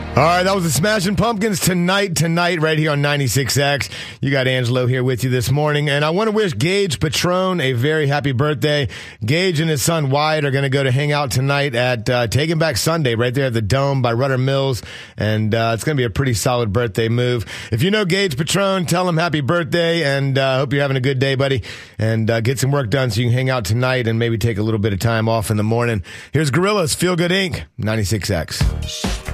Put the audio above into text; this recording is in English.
All right, that was the Smashing Pumpkins tonight, right here on 96X. You got Angelo here with you this morning, and I want to wish Gage Patron a very happy birthday. Gage and his son Wyatt are going to go to hang out tonight at Taking Back Sunday right there at the Dome by Rudder Mills, and it's going to be a pretty solid birthday move. If you know Gage Patron, tell him happy birthday, and hope you're having a good day, buddy, and get some work done so you can hang out tonight and maybe take a little bit of time off in the morning. Here's Gorillaz, Feel Good Inc., 96X.